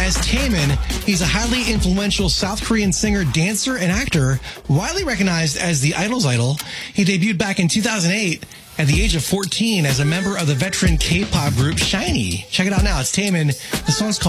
as Taemin. He's a highly influential South Korean singer, dancer, and actor, widely recognized as the Idol's idol. He debuted back in 2008 at the age of 14 as a member of the veteran K-pop group SHINee. Check it out now. It's Taemin. The song's called